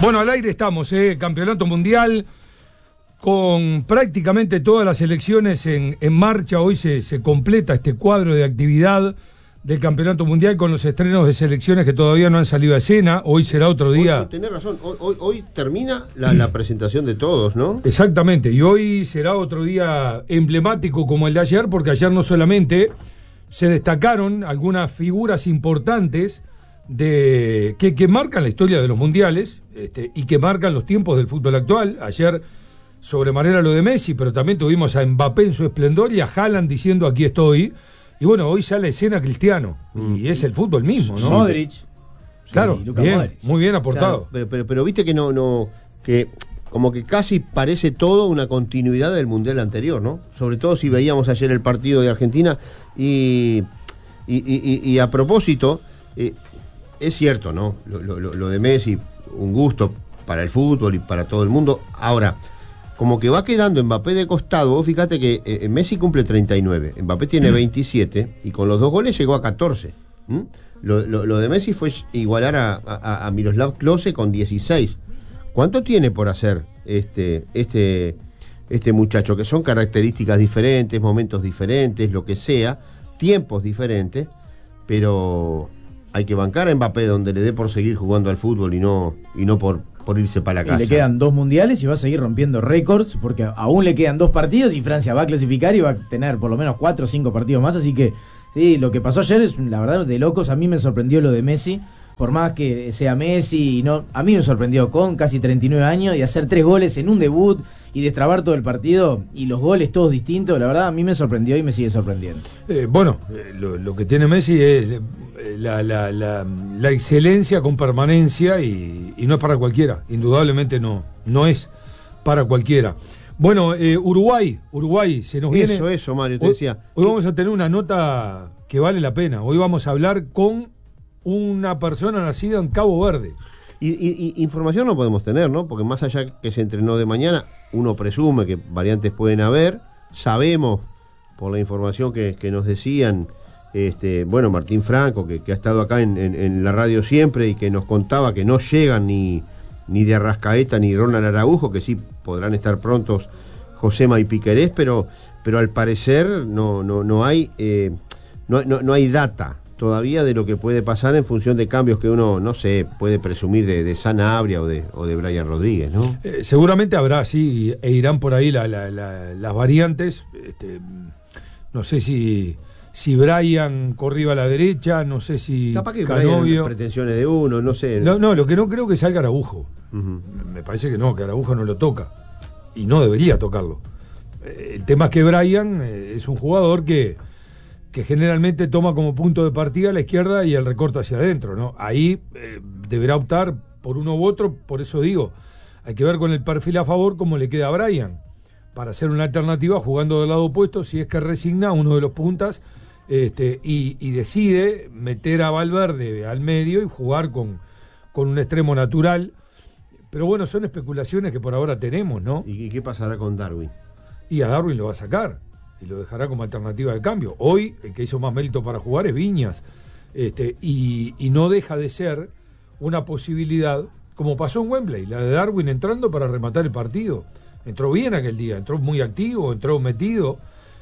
Bueno, al aire estamos, Campeonato Mundial, con prácticamente todas las selecciones en marcha. Hoy se completa este cuadro de actividad del Campeonato Mundial con los estrenos de selecciones que todavía no han salido a escena. Hoy será otro día. Hoy, tenés razón, hoy termina la presentación de todos, ¿no? Exactamente, y hoy será otro día emblemático como el de ayer, porque ayer no solamente se destacaron algunas figuras importantes que marcan la historia de los mundiales y que marcan los tiempos del fútbol actual. Ayer sobremanera lo de Messi, pero también tuvimos a Mbappé en su esplendor y a Haaland diciendo aquí estoy. Y bueno, hoy sale a escena Cristiano y es el fútbol mismo, ¿no? Modric. Claro, sí, bien, Modric. muy bien aportado. Claro, pero viste que que como que casi parece todo una continuidad del mundial anterior, ¿no? Sobre todo si veíamos ayer el partido de Argentina y a propósito, es cierto, ¿no? Lo de Messi, un gusto para el fútbol y para todo el mundo. Ahora, como que va quedando Mbappé de costado. Vos fíjate que Messi cumple 39, Mbappé tiene 27 y con los 2 goles llegó a 14. Lo de Messi fue igualar a Miroslav Klose con 16. ¿Cuánto tiene por hacer este muchacho? Que son características diferentes, momentos diferentes, lo que sea, tiempos diferentes, pero hay que bancar a Mbappé donde le dé por seguir jugando al fútbol y no por irse para la casa. Le quedan 2 mundiales y va a seguir rompiendo récords, porque aún le quedan 2 partidos y Francia va a clasificar y va a tener por lo menos 4 o 5 partidos más, así que sí, lo que pasó ayer es la verdad de locos. A mí me sorprendió lo de Messi, por más que sea Messi, a mí me sorprendió con casi 39 años y hacer 3 goles en un debut y destrabar todo el partido y los goles todos distintos. La verdad a mí me sorprendió y me sigue sorprendiendo. Lo que tiene Messi es la excelencia con permanencia y no es para cualquiera, indudablemente no es para cualquiera. Bueno, Uruguay se nos viene. Eso, Mario, te decía. Hoy vamos a tener una nota que vale la pena. Hoy vamos a hablar con una persona nacida en Cabo Verde. Y información no podemos tener, ¿no? Porque más allá que se entrenó de mañana, uno presume que variantes pueden haber. Sabemos, por la información que nos decían, Martín Franco, que ha estado acá en la radio siempre y que nos contaba que no llegan ni de Arrascaeta ni Ronald Araujo, que sí podrán estar prontos Josema y Piquerés, pero al parecer no hay data todavía de lo que puede pasar en función de cambios que uno, no sé, puede presumir de Sanabria o de Brian Rodríguez, ¿no? Seguramente habrá, sí, e irán por ahí las variantes. No sé si Brian corriba a la derecha, no sé si capaz que Canovio. Pretensiones de uno, no sé. No, lo que no creo que salga Araujo. Uh-huh. Me parece que Araujo no lo toca. Y no debería tocarlo. El tema es que Brian es un jugador que generalmente toma como punto de partida a la izquierda y el recorte hacia adentro, ¿no? Ahí deberá optar por uno u otro, por eso digo, hay que ver con el perfil a favor cómo le queda a Brian, para hacer una alternativa jugando del lado opuesto, si es que resigna uno de los puntas y decide meter a Valverde al medio y jugar con un extremo natural. Pero bueno, son especulaciones que por ahora tenemos, ¿no? ¿Y qué pasará con Darwin? Y a Darwin lo va a sacar y lo dejará como alternativa de cambio. Hoy el que hizo más mérito para jugar es Viñas, y no deja de ser una posibilidad, como pasó en Wembley, la de Darwin entrando para rematar el partido. Entró bien aquel día, entró muy activo, entró metido.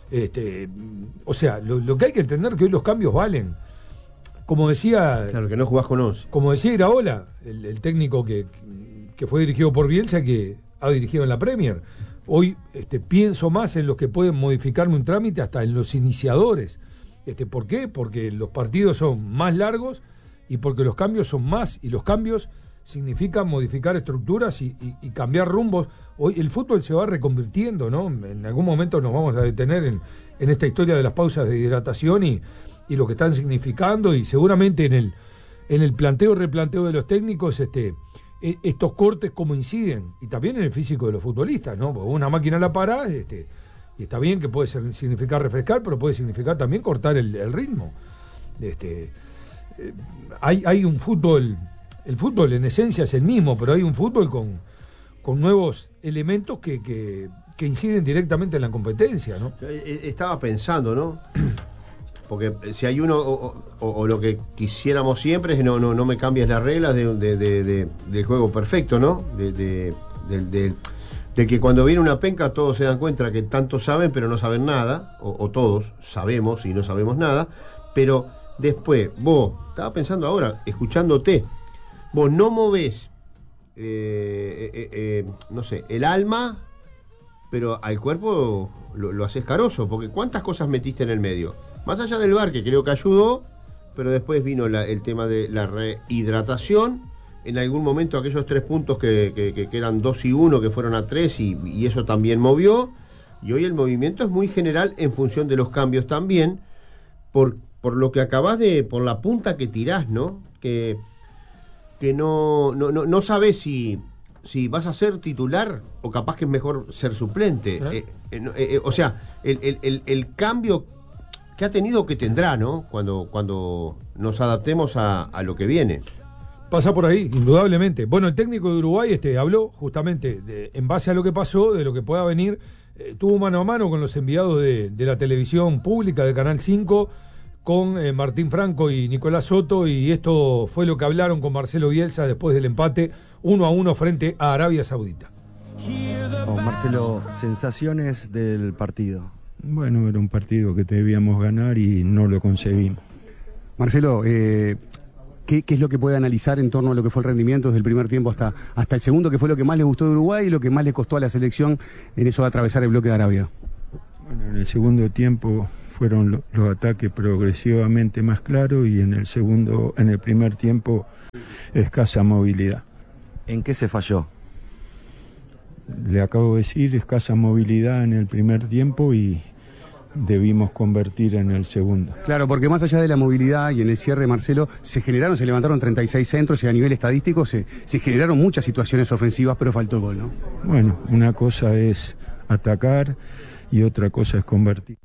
O sea, lo que hay que entender es que hoy los cambios valen. Como decía... Claro, que no jugás con 11. Como decía Iraola, el técnico que fue dirigido por Bielsa, que ha dirigido en la Premier. Hoy pienso más en los que pueden modificarme un trámite, hasta en los iniciadores. ¿Por qué? Porque los partidos son más largos y porque los cambios son más, y los cambios significan modificar estructuras y cambiar rumbos. Hoy el fútbol se va reconvirtiendo, ¿no? En algún momento nos vamos a detener en esta historia de las pausas de hidratación y lo que están significando, y seguramente en el planteo replanteo de los técnicos estos cortes cómo inciden, y también en el físico de los futbolistas, ¿no? Porque una máquina la para, y está bien que puede significar refrescar, pero puede significar también cortar el ritmo. Hay un fútbol, el fútbol en esencia es el mismo, pero hay un fútbol con nuevos elementos que inciden directamente en la competencia, ¿no? Estaba pensando, ¿no? porque si hay uno, o lo que quisiéramos siempre es no me cambies las reglas del juego perfecto, ¿no? De que cuando viene una penca todos se dan cuenta que tanto saben pero no saben nada, o todos sabemos y no sabemos nada, pero después vos, estaba pensando ahora, escuchándote, vos no movés, no sé, el alma, pero al cuerpo lo haces caroso, porque ¿cuántas cosas metiste en el medio? Más allá del VAR, que creo que ayudó, pero después vino el tema de la rehidratación. En algún momento aquellos 3 puntos que eran 2 y 1, que fueron a 3, y eso también movió. Y hoy el movimiento es muy general en función de los cambios también, por lo que acabás por la punta que tirás, ¿no? Que no sabés si vas a ser titular o capaz que es mejor ser suplente. O sea, el cambio que ha tenido, que tendrá, ¿no? Cuando nos adaptemos a lo que viene. Pasa por ahí, indudablemente. Bueno, el técnico de Uruguay habló justamente en base a lo que pasó, de lo que pueda venir. Tuvo mano a mano con los enviados de la televisión pública de Canal 5, con Martín Franco y Nicolás Soto, y esto fue lo que hablaron con Marcelo Bielsa después del empate 1-1 frente a Arabia Saudita. Marcelo, sensaciones del partido. Bueno, era un partido que debíamos ganar y no lo conseguimos. Marcelo, ¿qué es lo que puede analizar en torno a lo que fue el rendimiento desde el primer tiempo hasta el segundo, que fue lo que más le gustó de Uruguay y lo que más le costó a la selección en eso de atravesar el bloque de Arabia? Bueno, en el segundo tiempo fueron los ataques progresivamente más claros, y en el primer tiempo escasa movilidad. ¿En qué se falló? Le acabo de decir, escasa movilidad en el primer tiempo y debimos convertir en el segundo. Claro, porque más allá de la movilidad y en el cierre, Marcelo, se levantaron 36 centros y a nivel estadístico se generaron muchas situaciones ofensivas, pero faltó el gol, ¿no? Bueno, una cosa es atacar y otra cosa es convertir.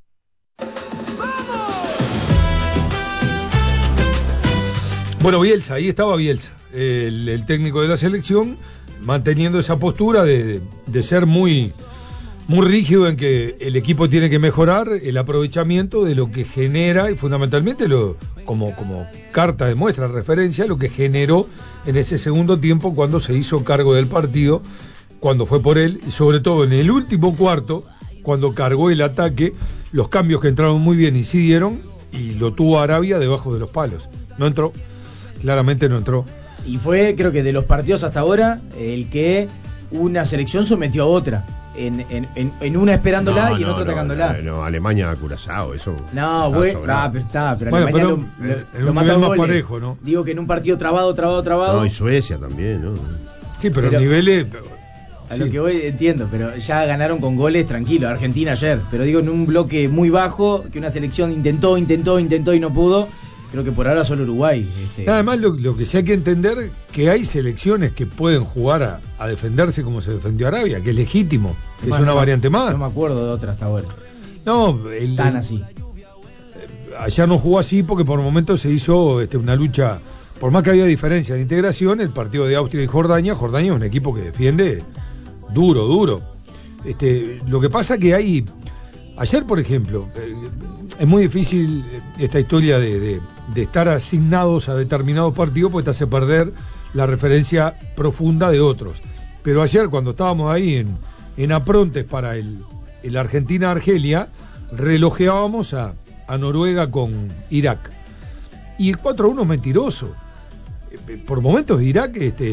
Bueno, Bielsa, ahí estaba Bielsa, el técnico de la selección, manteniendo esa postura de ser muy rígido en que el equipo tiene que mejorar el aprovechamiento de lo que genera, y fundamentalmente como carta de muestra, referencia, lo que generó en ese segundo tiempo cuando se hizo cargo del partido, cuando fue por él, y sobre todo en el último cuarto, cuando cargó el ataque, los cambios que entraron muy bien incidieron, y lo tuvo Arabia debajo de los palos. No entró, claramente no entró. Y fue, creo que de los partidos hasta ahora, el que una selección sometió a otra. En una esperándola y en otra atacándola. No, Alemania a Curazao, eso. No, güey, pero bueno, Alemania lo mata más parejo, ¿no? Digo que en un partido trabado. No, y Suecia también, ¿no? Sí, pero niveles. A lo que voy entiendo, pero ya ganaron con goles tranquilo, Argentina ayer. Pero digo, en un bloque muy bajo, que una selección intentó y no pudo. Creo que por ahora solo Uruguay. Además, lo que sí hay que entender, que hay selecciones que pueden jugar a defenderse como se defendió Arabia, que es legítimo, que es una variante más. No me acuerdo de otra hasta ahora. No, tan así. Ayer no jugó así porque por momentos se hizo una lucha, por más que había diferencia de integración, el partido de Austria y Jordania es un equipo que defiende duro. Lo que pasa que hay... Ayer, por ejemplo, es muy difícil esta historia de estar asignados a determinados partidos, porque te hace perder la referencia profunda de otros. Pero ayer, cuando estábamos ahí en aprontes para el Argentina-Argelia, relojeábamos a Noruega con Irak. Y el 4-1 es mentiroso. Por momentos Irak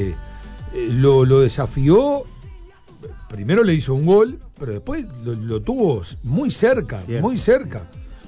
lo desafió. Primero le hizo un gol, pero después lo tuvo muy cerca, bien. Muy cerca.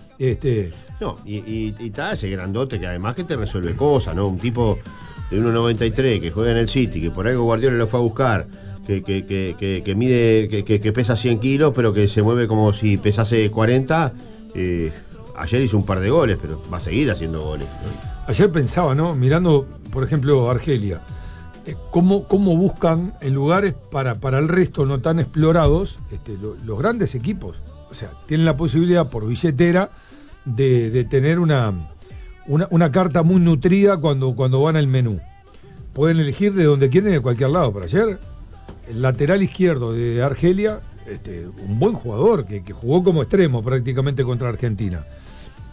No, y está ese grandote que además que te resuelve cosas, ¿no? Un tipo de 1.93 que juega en el City, que por algo Guardiola lo fue a buscar, que mide, que pesa 100 kilos, pero que se mueve como si pesase 40. Ayer hizo un par de goles, pero va a seguir haciendo goles, ¿no? Ayer pensaba, ¿no? Mirando, por ejemplo, Argelia. Cómo buscan en lugares para el resto no tan explorados los grandes equipos. O sea, tienen la posibilidad por billetera de tener una carta muy nutrida cuando van al menú. Pueden elegir de donde quieren y de cualquier lado. Pero ayer, el lateral izquierdo de Argelia, un buen jugador que jugó como extremo prácticamente contra Argentina.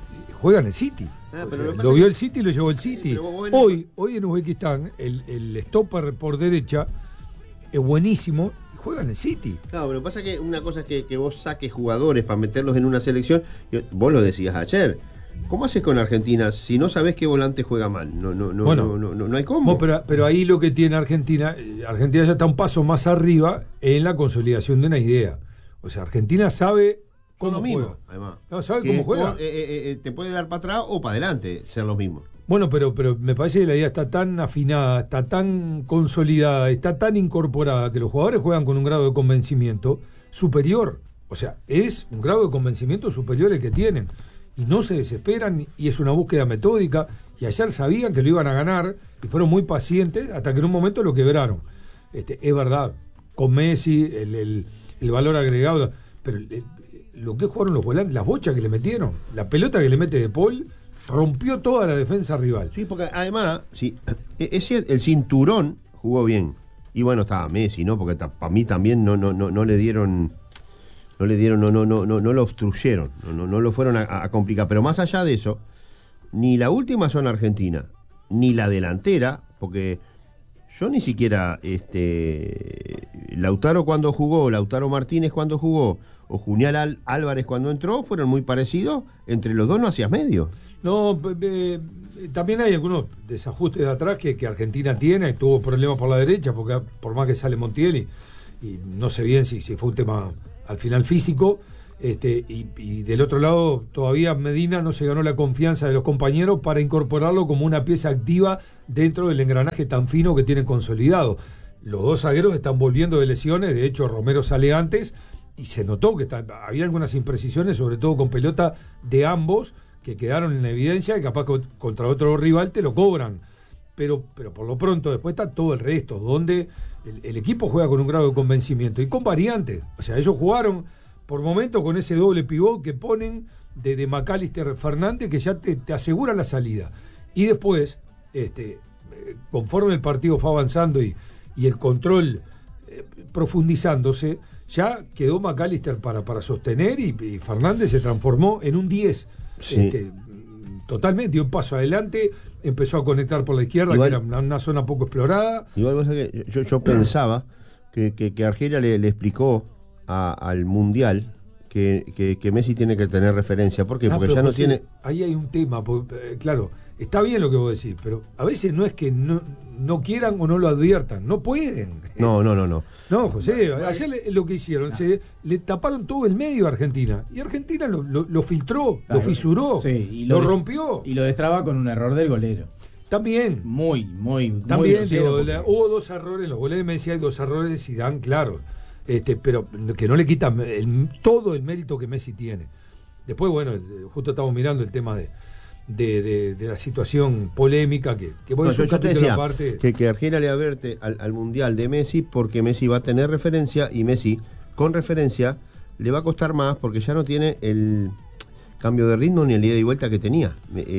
juega en el City. Lo vio el City y lo llevó el City. Hoy en Uzbekistán, el stopper por derecha es buenísimo y juega en el City. Claro, pero pasa que una cosa es que vos saques jugadores para meterlos en una selección. Vos lo decías ayer. ¿Cómo haces con Argentina si no sabés qué volante juega mal? No hay cómo. Pero ahí lo que tiene Argentina ya está un paso más arriba en la consolidación de una idea. O sea, Argentina sabe cómo juega. Además. No, sabe cómo juega. Te puede dar para atrás o para adelante ser lo mismo. Bueno, pero me parece que la idea está tan afinada, está tan consolidada, está tan incorporada que los jugadores juegan con un grado de convencimiento superior. O sea, es un grado de convencimiento superior el que tienen. Y no se desesperan y es una búsqueda metódica. Y ayer sabían que lo iban a ganar y fueron muy pacientes hasta que en un momento lo quebraron. Es verdad, con Messi, el valor agregado, pero lo que jugaron los volantes, las bochas que le metieron, la pelota que le mete De Paul, rompió toda la defensa rival. Sí, porque además, sí, el cinturón jugó bien. Y bueno, estaba Messi, ¿no? Porque para mí también no le dieron. No lo obstruyeron, no lo fueron a complicar. Pero más allá de eso, ni la última zona argentina, ni la delantera, porque yo ni siquiera Lautaro cuando jugó, Lautaro Martínez cuando jugó, o Junial Álvarez cuando entró, fueron muy parecidos. Entre los dos no hacías medio. No, también hay algunos desajustes de atrás que Argentina tiene. Tuvo problemas por la derecha, porque por más que sale Montiel y no sé bien si fue un tema al final físico, y del otro lado todavía Medina no se ganó la confianza de los compañeros para incorporarlo como una pieza activa dentro del engranaje tan fino que tienen consolidado. Los dos zagueros están volviendo de lesiones, de hecho Romero sale antes y se notó que había algunas imprecisiones, sobre todo con pelota de ambos, que quedaron en evidencia y capaz contra otro rival te lo cobran. Pero por lo pronto después está todo el resto, donde el equipo juega con un grado de convencimiento y con variantes. O sea, ellos jugaron por momentos con ese doble pivot que ponen de McAllister Fernández, que ya te asegura la salida. Y después, conforme el partido fue avanzando y el control profundizándose, ya quedó McAllister para sostener y Fernández se transformó en un 10. Sí. Totalmente, dio un paso adelante, empezó a conectar por la izquierda, igual, que era una zona poco explorada. Igual que yo pensaba que Argelia le explicó al Mundial que Messi tiene que tener referencia. ¿Por qué? Porque ya no tiene... Ahí hay un tema, porque, claro, está bien lo que vos decís, pero a veces no es que no quieran o no lo adviertan, no pueden. No. No, José, ayer lo que hicieron, le taparon todo el medio a Argentina, y Argentina lo filtró, lo fisuró, sí, lo rompió. Y lo destraba con un error del golero. También. Muy También, grosero, hubo dos errores, en los goles de Messi hay dos errores de Zidane, claro, pero que no le quitan todo el mérito que Messi tiene. Después, bueno, justo estamos mirando el tema de la situación polémica que bueno, yo te decía aparte... que Argelia le advierte al Mundial de Messi, porque Messi va a tener referencia, y Messi con referencia le va a costar más porque ya no tiene el cambio de ritmo ni el ida y vuelta que tenía.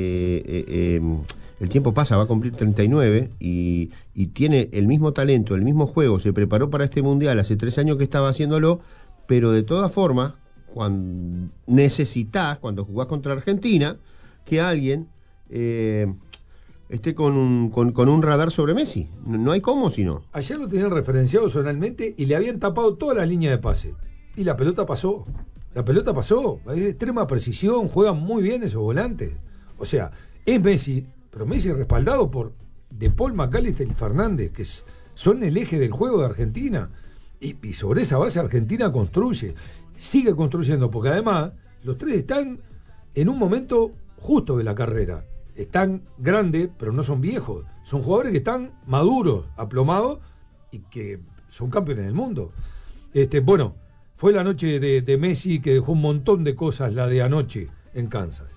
El tiempo pasa, va a cumplir 39 y tiene el mismo talento, el mismo juego, se preparó para este Mundial, hace 3 años que estaba haciéndolo, pero de todas formas, cuando jugás contra Argentina, que alguien esté con un radar sobre Messi. No hay cómo, sino. Ayer lo tenían referenciado zonalmente y le habían tapado toda la línea de pase. Y la pelota pasó. Hay extrema precisión, juegan muy bien esos volantes. O sea, es Messi, pero Messi respaldado por De Paul, McAllister y Fernández, que son el eje del juego de Argentina. Y sobre esa base Argentina sigue construyendo, porque además los tres están en un momento justo de la carrera. Están grandes, pero no son viejos. Son jugadores que están maduros, aplomados, y que son campeones del mundo. Bueno, fue la noche de Messi, que dejó un montón de cosas, la de anoche en Kansas.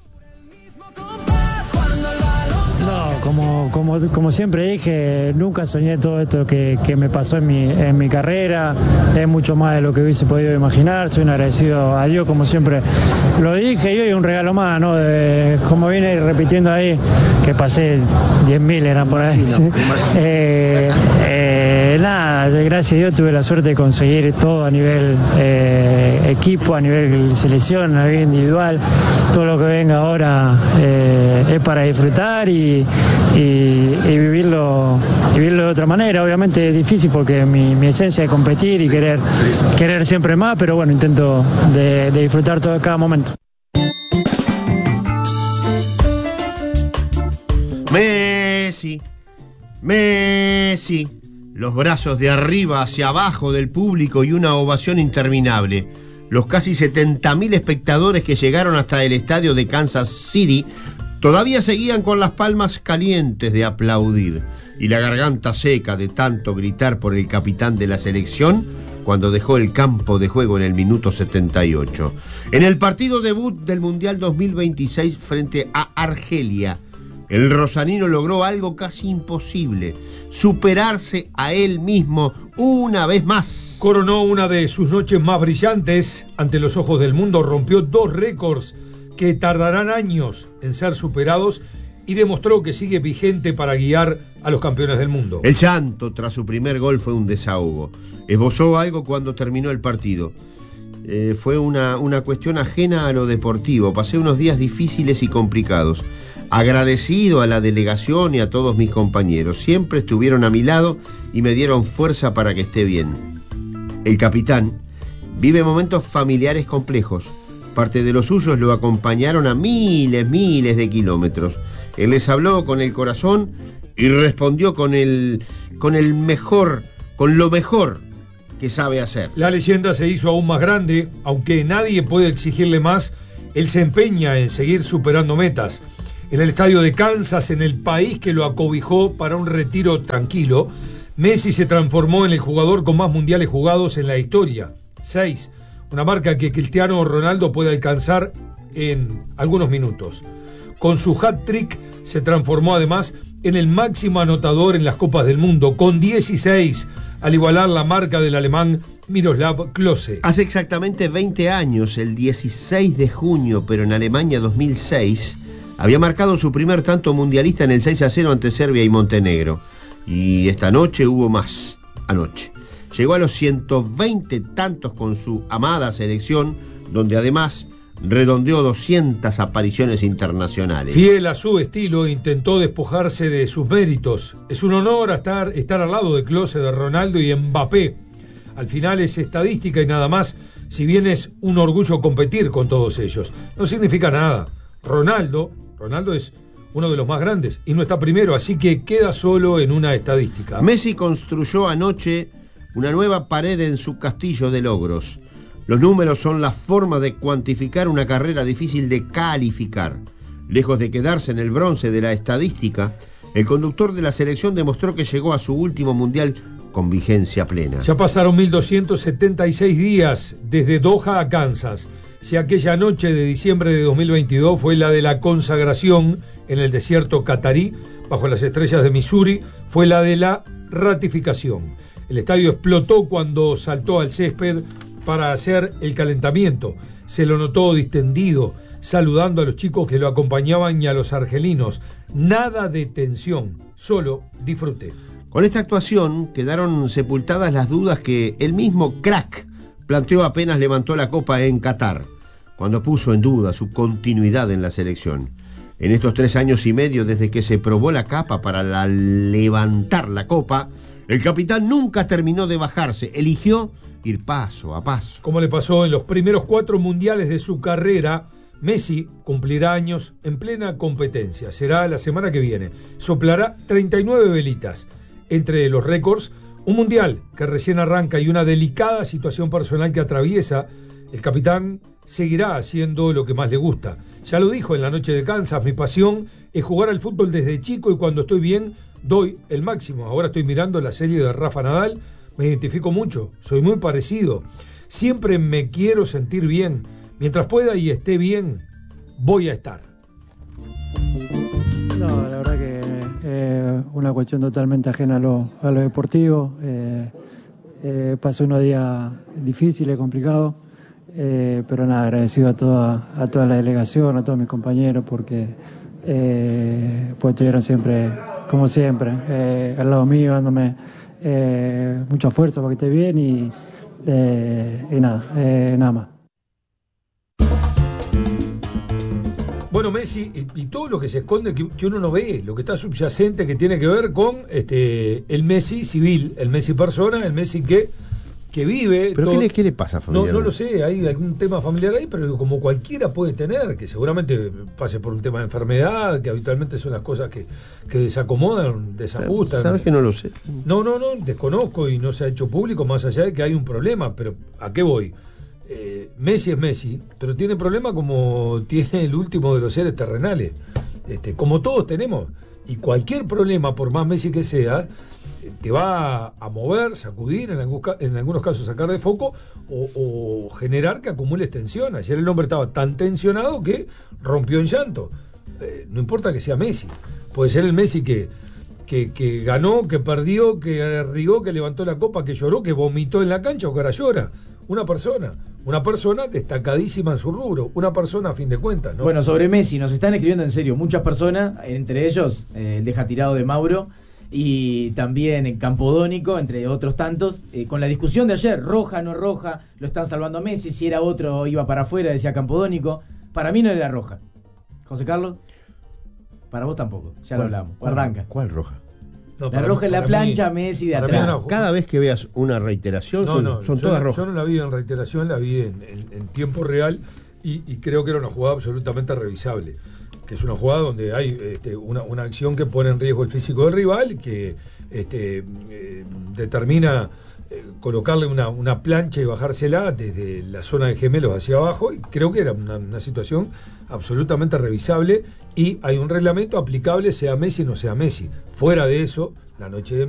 No, como siempre dije, nunca soñé todo esto que me pasó en mi carrera. Es mucho más de lo que hubiese podido imaginar. Soy un agradecido a Dios, como siempre lo dije, y hoy un regalo más, ¿no? Como viene repitiendo ahí, que pasé 10.000 eran por ahí. Nada, gracias gracias a Dios tuve la suerte de conseguir todo a nivel equipo, a nivel selección, a nivel individual. Todo lo que venga ahora es para disfrutar y vivirlo de otra manera. Obviamente es difícil porque mi esencia es competir y querer siempre más, pero bueno, intento de disfrutar todo cada momento. Messi, los brazos de arriba hacia abajo del público y una ovación interminable. Los casi 70.000 espectadores que llegaron hasta el estadio de Kansas City todavía seguían con las palmas calientes de aplaudir y la garganta seca de tanto gritar por el capitán de la selección cuando dejó el campo de juego en el minuto 78. En el partido debut del Mundial 2026 frente a Argelia, el rosarino logró algo casi imposible: superarse a él mismo una vez más. Coronó una de sus noches más brillantes ante los ojos del mundo, rompió 2 récords que tardarán años en ser superados y demostró que sigue vigente para guiar a los campeones del mundo. El llanto tras su primer gol fue un desahogo. Esbozó algo cuando terminó el partido. Fue una cuestión ajena a lo deportivo. Pasé unos días difíciles y complicados. Agradecido a la delegación y a todos mis compañeros. Siempre estuvieron a mi lado y me dieron fuerza para que esté bien. El capitán vive momentos familiares complejos. Parte de los suyos lo acompañaron a miles de kilómetros. Él les habló con el corazón y respondió con lo mejor que sabe hacer. La leyenda se hizo aún más grande, aunque nadie puede exigirle más. Él se empeña en seguir superando metas. En el estadio de Kansas, en el país que lo acobijó para un retiro tranquilo, Messi se transformó en el jugador con más mundiales jugados en la historia. 6, una marca que Cristiano Ronaldo puede alcanzar en algunos minutos. Con su hat-trick se transformó además en el máximo anotador en las Copas del Mundo, con 16, al igualar la marca del alemán Miroslav Klose. Hace exactamente 20 años, el 16 de junio, pero en Alemania 2006, había marcado su primer tanto mundialista en el 6-0 ante Serbia y Montenegro. Y esta noche hubo más. Anoche llegó a los 120 tantos con su amada selección, donde además redondeó 200 apariciones internacionales. Fiel a su estilo, intentó despojarse de sus méritos. Es un honor estar al lado de Klose, de Ronaldo y Mbappé. Al final es estadística y nada más, si bien es un orgullo competir con todos ellos. No significa nada. Ronaldo es uno de los más grandes y no está primero, así que queda solo en una estadística. Messi construyó anoche una nueva pared en su castillo de logros. Los números son la forma de cuantificar una carrera difícil de calificar. Lejos de quedarse en el bronce de la estadística, el conductor de la selección demostró que llegó a su último mundial con vigencia plena. Ya pasaron 1276 días desde Doha a Kansas. Si aquella noche de diciembre de 2022 fue la de la consagración en el desierto catarí, bajo las estrellas de Missouri, fue la de la ratificación. El estadio explotó cuando saltó al césped para hacer el calentamiento. Se lo notó distendido, saludando a los chicos que lo acompañaban y a los argelinos. Nada de tensión, solo disfruté. Con esta actuación quedaron sepultadas las dudas que el mismo crack planteó apenas levantó la copa en Qatar, cuando puso en duda su continuidad en la selección. En estos 3 años y medio desde que se probó la capa para levantar la copa, el capitán nunca terminó de bajarse, eligió ir paso a paso. Como le pasó en los primeros 4 mundiales de su carrera, Messi cumplirá años en plena competencia. Será la semana que viene. Soplará 39 velitas. Entre los récords, un mundial que recién arranca y una delicada situación personal que atraviesa, el capitán seguirá haciendo lo que más le gusta. Ya lo dijo en la noche de Kansas: mi pasión es jugar al fútbol desde chico y cuando estoy bien doy el máximo. Ahora estoy mirando la serie de Rafa Nadal, me identifico mucho, soy muy parecido. Siempre me quiero sentir bien. Mientras pueda y esté bien, voy a estar. No, la verdad que una cuestión totalmente ajena a lo deportivo. Pasé unos días difíciles, complicados, pero nada, agradecido a toda la delegación, a todos mis compañeros, porque pues estuvieron siempre, como siempre, al lado mío, dándome mucha fuerza para que esté bien y nada más. Bueno, Messi y todo lo que se esconde que uno no ve, lo que está subyacente que tiene que ver con el Messi civil, el Messi persona, el Messi que vive. ¿Pero todo... qué le pasa familiar? No lo sé, hay algún tema familiar ahí, pero como cualquiera puede tener, que seguramente pase por un tema de enfermedad, que habitualmente son las cosas que desacomodan, desajustan. ¿Sabes que no lo sé? No, desconozco y no se ha hecho público, más allá de que hay un problema, pero ¿a qué voy? Messi es Messi, pero tiene problema como tiene el último de los seres terrenales, como todos tenemos, y cualquier problema, por más Messi que sea, te va a mover, sacudir, en algunos casos sacar de foco o generar que acumules tensión. Ayer el hombre estaba tan tensionado que rompió en llanto. No importa que sea Messi, puede ser el Messi que ganó, que perdió, que rigó, que levantó la copa, que lloró, que vomitó en la cancha o que ahora llora. Una persona destacadísima en su rubro, una persona a fin de cuentas, ¿no? Bueno, sobre Messi nos están escribiendo en serio muchas personas, entre ellos el deja tirado de Mauro y también en Campodónico, entre otros tantos, con la discusión de ayer, roja, no roja, lo están salvando a Messi, si era otro iba para afuera, decía Campodónico. Para mí no era roja. José Carlos, para vos tampoco, ya lo hablamos. Arranca. ¿Cuál roja? No, la roja es la plancha, Messi de atrás. no. Cada vez que veas una reiteración son todas rojas. Yo no la vi en reiteración, la vi en tiempo real y creo que era una jugada absolutamente revisable, que es una jugada donde hay una acción que pone en riesgo el físico del rival, que determina colocarle una plancha y bajársela desde la zona de gemelos hacia abajo, y creo que era una situación absolutamente revisable y hay un reglamento aplicable sea Messi o no sea Messi. Fuera de eso, la noche de